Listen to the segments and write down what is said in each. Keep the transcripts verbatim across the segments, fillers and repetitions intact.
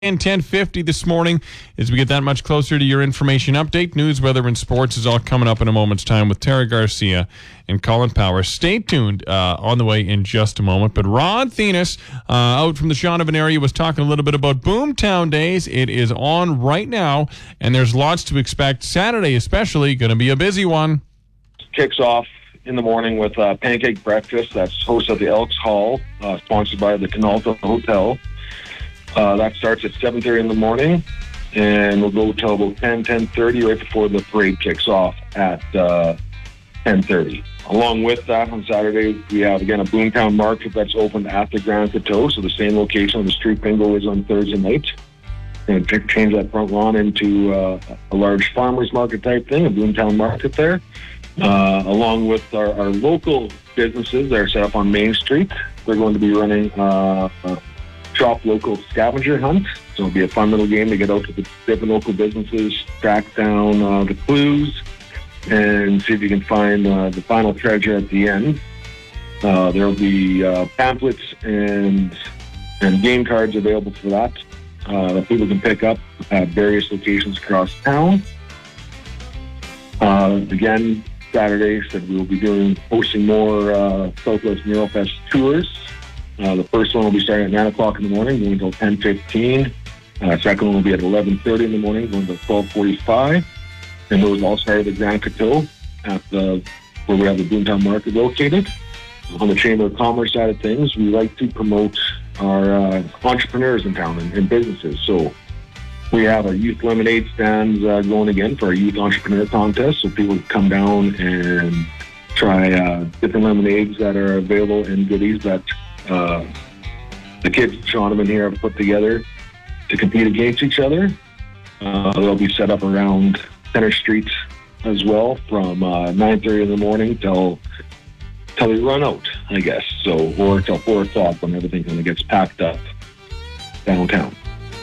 And ten fifty this morning as we get that much closer to your information update. News, weather, and sports is all coming up in a moment's time with Tara Garcia and Colin Power. Stay tuned uh, on the way in just a moment. But Rod Thenis uh, out from the Shaunavon area was talking a little bit about Boomtown Days. It is on right now, and there's lots to expect. Saturday especially, going to be a busy one. Kicks off in the morning with uh, pancake breakfast that's hosted at the Elks Hall, uh, sponsored by the Canalta Hotel. Uh, that starts at seven thirty in the morning, and we'll go till about ten, ten thirty, right before the parade kicks off at uh, ten thirty. Along with that, on Saturday, we have, again, a Boomtown Market that's open at the Grand Coteau, so the same location where the street bingo is on Thursday night. Going to change that front lawn into uh, a large farmer's market type thing, a Boomtown Market there. Uh, along with our, our local businesses that are set up on Main Street, we're going to be running uh, uh, Shop Local Scavenger Hunt. So it'll be a fun little game to get out to the different local businesses, track down uh, the clues, and see if you can find uh, the final treasure at the end. Uh, there'll be uh, pamphlets and and game cards available for that uh, that people can pick up at various locations across town. Uh, again, Saturday, said we will be doing hosting more uh, Southwest Mural Fest tours. Uh, the first one will be starting at nine o'clock in the morning, going until ten fifteen. Uh, second one will be at eleven thirty in the morning, going until twelve forty-five. And those all start at the Grand Coteau, at the, where we have the Boomtown Market located. On the Chamber of Commerce side of things, we like to promote our uh, entrepreneurs in town and, and businesses. So we have our youth lemonade stands uh, going again for our youth entrepreneur contest, so people can come down and try uh, different lemonades that are available and goodies that Uh, the kids at Shaunavon here have put together to compete against each other. Uh, they'll be set up around Center Street as well from uh, nine thirty in the morning till till we run out, I guess. So, or till four o'clock when everything kind of gets packed up downtown.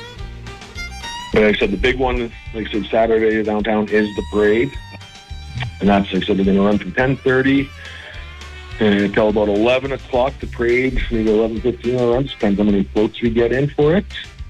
But like I said, the big one, like I said, Saturday downtown is the parade, and that's, like I said, they're going to run from ten thirty. And until about eleven o'clock, the parade, maybe eleven fifteen will run, depends how many floats we get in for it.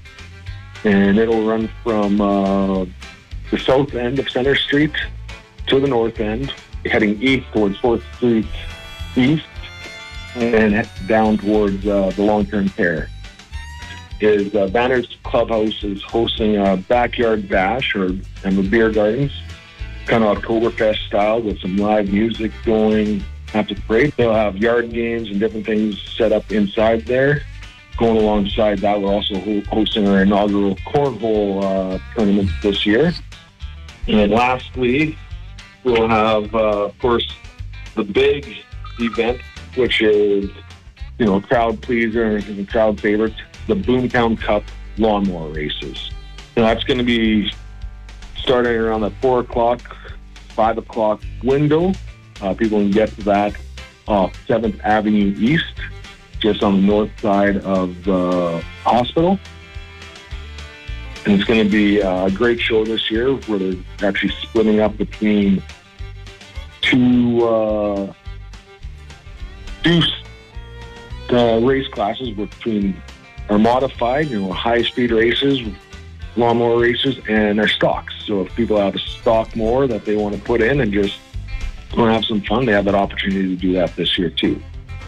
And it'll run from uh, the south end of Center Street to the north end, heading east towards fourth Street East, and down towards uh, the long-term care. Is uh, Banners Clubhouse is hosting a backyard bash, or and the beer gardens, kind of Oktoberfest style, with some live music going. After the parade, they'll have yard games and different things set up inside there. Going alongside that, we're also ho- hosting our inaugural cornhole uh, tournament this year. And lastly, we'll have, uh, of course, the big event, which is, you know, a crowd pleaser and a crowd favorite, the Boomtown Cup lawnmower races. Now, that's going to be starting around the four o'clock, five o'clock window. Uh, people can get to that off seventh Avenue East, just on the north side of the hospital. And it's going to be a great show this year, where they're actually splitting up between two, uh, two uh, race classes, between our modified, you know, high-speed races, lawnmower races, and our stocks. So if people have a stock mower that they want to put in and just want to have some fun, they have that opportunity to do that this year too.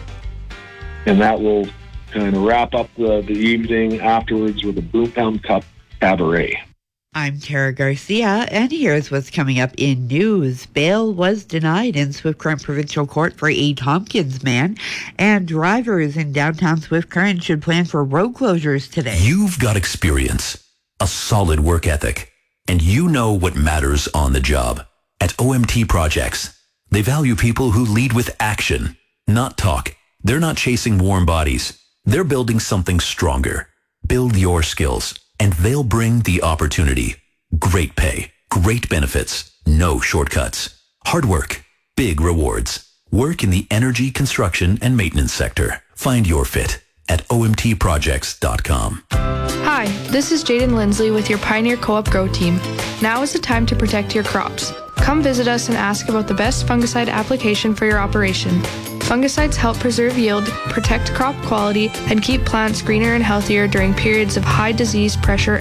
And that will kind of wrap up the, the evening afterwards with the Boomtown Cup Cabaret. I'm Tara Garcia, and here's what's coming up in news. Bail was denied in Swift Current Provincial Court for a Tompkins man, and drivers in downtown Swift Current should plan for road closures today. You've got experience, a solid work ethic, and you know what matters on the job. At O M T Projects, they value people who lead with action, not talk. They're not chasing warm bodies. They're building something stronger. Build your skills, and they'll bring the opportunity. Great pay, great benefits, no shortcuts. Hard work, big rewards. Work in the energy, construction, and maintenance sector. Find your fit at O M T projects dot com. Hi, this is Jaden Lindsley with your Pioneer Co-op Grow Team. Now is the time to protect your crops. Come visit us and ask about the best fungicide application for your operation. Fungicides help preserve yield, protect crop quality, and keep plants greener and healthier during periods of high disease pressure